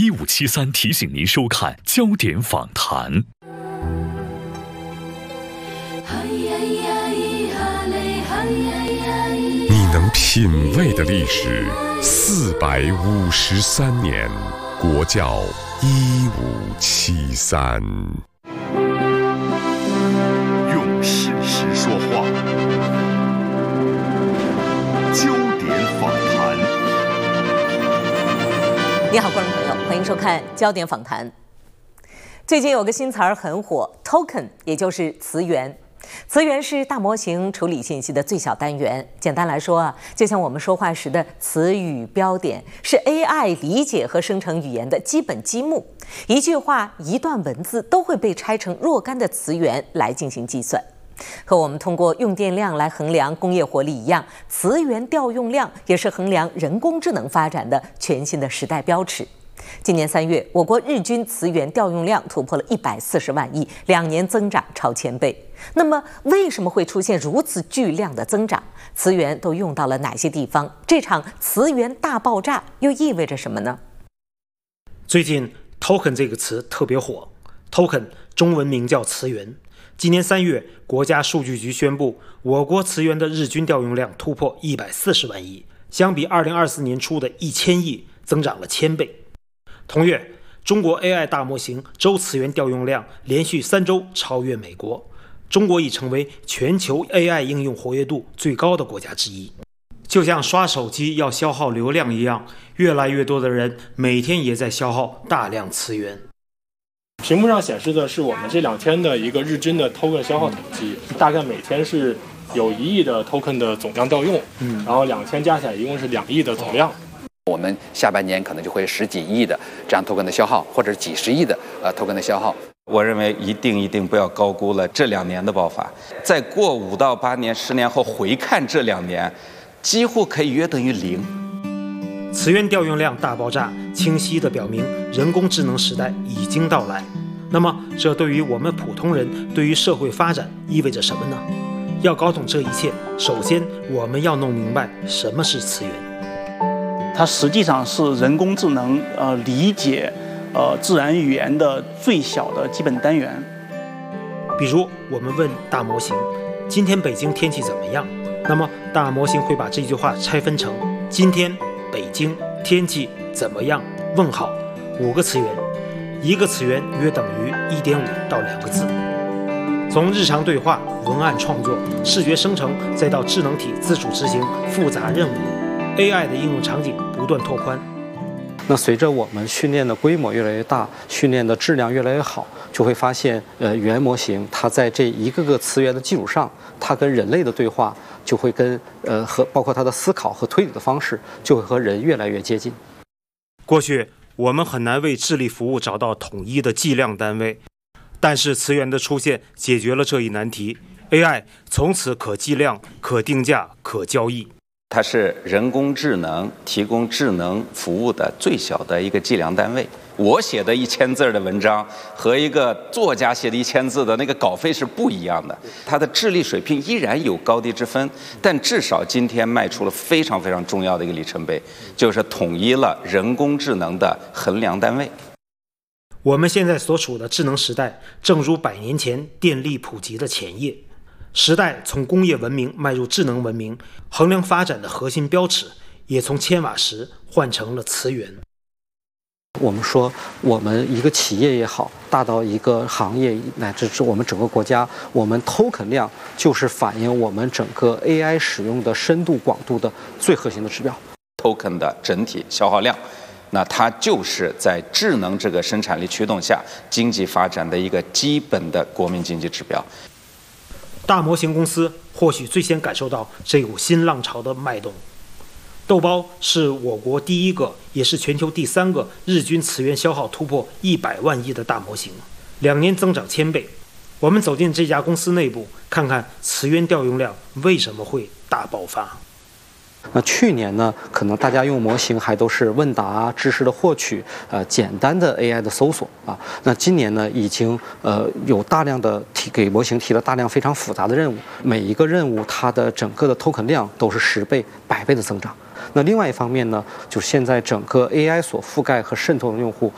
1573提醒您收看焦点访谈。你能品味的历史453年，国窖1573。 用事实说话，焦点访谈。 你好，观众朋友，欢迎收看焦点访谈。最近有个新词儿很火 ，token， 也就是词源。词源是大模型处理信息的最小单元。简单来说啊，就像我们说话时的词语标点，是 AI 理解和生成语言的基本积木。一句话、一段文字都会被拆成若干的词源来进行计算。和我们通过用电量来衡量工业活力一样，词源调用量也是衡量人工智能发展的全新的时代标尺。今年3月，我国日均词源调用量突破了140万亿，2年增长超1000倍。那么，为什么会出现如此巨量的增长？词源都用到了哪些地方？这场词源大爆炸又意味着什么呢？ 最近 token 这个词特别火 ，token 中文名叫词源。今年3月，国家数据局宣布，我国词源的日均调用量突破140万亿，相比2024年初的1000亿，增长了1000倍。同月，中国 AI 大模型周词源调用量连续3周超越美国，中国已成为全球 AI 应用活跃度最高的国家之一。就像刷手机要消耗流量一样，越来越多的人每天也在消耗大量词源。 屏幕上显示的是我们这2天的一个日均的 token 消耗统计，大概每天是有1亿的 token 的总量调用，然后2天加起来一共是2亿的总量。 我们下半年可能就会10几亿的这样 token 的消耗，或者几十亿的token 的消耗。 我认为一定不要高估了这2年的爆发。再过5到8年、10年后回看这2年，几乎可以约等于0。 词源调用量大爆炸，清晰地表明人工智能时代已经到来。那么，这对于我们普通人，对于社会发展意味着什么呢？要搞懂这一切，首先我们要弄明白什么是词源。 它实际上是人工智能理解自然语言的最小的基本单元。 比如我们问大模型，今天北京天气怎么样？那么大模型会把这句话拆分成今天北京天气怎么样？问号5个词源，一个词源约等于1.5到2个字。从日常对话、文案创作、视觉生成，再到智能体自主执行复杂任务，AI 的应用场景不断拓宽。 那随着我们训练的规模越来越大，训练的质量越来越好，就会发现，语言模型它在这一个个词源的基础上，它跟人类的对话就会跟和包括它的思考和推理的方式，就会和人越来越接近。 过去我们很难为智力服务找到统一的计量单位，但是词源的出现解决了这一难题。AI 从此可计量、可定价、可交易。 它是人工智能提供智能服务的最小的一个计量单位。我写的1000字的文章和一个作家写的1000字的那个稿费是不一样的，它的智力水平依然有高低之分，但至少今天迈出了非常非常重要的一个里程碑，就是统一了人工智能的衡量单位。 我们现在所处的智能时代，正如100年前电力普及的前夜。时代从工业文明迈入智能文明，衡量发展的核心标尺也从千瓦时换成了词源。 我们说，我们一个企业也好，大到一个行业，乃至是我们整个国家，我们 token 量就是反映我们整个 AI 使用的深度广度的最核心的指标。 token 的整体消耗量，那它就是在智能这个生产力驱动下经济发展的一个基本的国民经济指标。 大模型公司或许最先感受到这股新浪潮的脉动。豆包是我国第一个，也是全球第3个日均词源消耗突破100万亿的大模型，2年增长1000倍。我们走进这家公司内部，看看词源调用量为什么会大爆发。 那去年呢，可能大家用模型还都是问答、知识的获取，简单的 AI 的搜索啊。那今年呢，已经有大量的给模型提了大量非常复杂的任务，每一个任务它的整个的 token 量都是10倍、100倍的增长。那另外一方面呢，就是现在整个 AI 所覆盖和渗透的用户